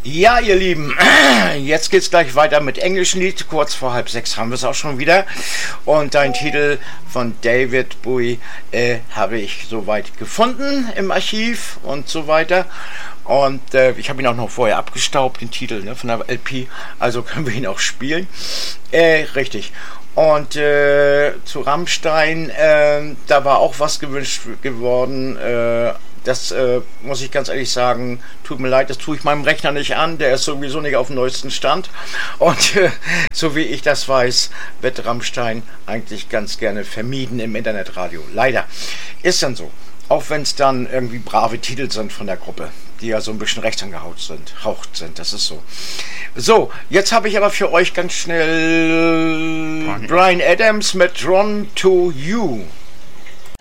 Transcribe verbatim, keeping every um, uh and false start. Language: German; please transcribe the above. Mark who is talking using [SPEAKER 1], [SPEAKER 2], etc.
[SPEAKER 1] Ja, ihr Lieben, jetzt geht's gleich weiter mit englischen Lied. Kurz vor halb sechs haben wir es auch schon wieder. Und ein Titel von David Bowie äh, habe ich soweit gefunden im Archiv und so weiter. Und äh, ich habe ihn auch noch vorher abgestaubt, den Titel, ne, von der L P. Also können wir ihn auch spielen. Äh, richtig. Und äh, zu Rammstein, äh, da war auch was gewünscht geworden. Äh, das äh, muss ich ganz ehrlich sagen, tut mir leid, das tue ich meinem Rechner nicht an. Der ist sowieso nicht auf dem neuesten Stand. Und äh, so wie ich das weiß, wird Rammstein eigentlich ganz gerne vermieden im Internetradio. Leider. Ist dann so. Auch wenn es dann irgendwie brave Titel sind von der Gruppe, die ja so ein bisschen rechts angehaucht sind. Haucht sind, das ist so. So, jetzt habe ich aber für euch ganz schnell Brian Adams mit Drawn to You.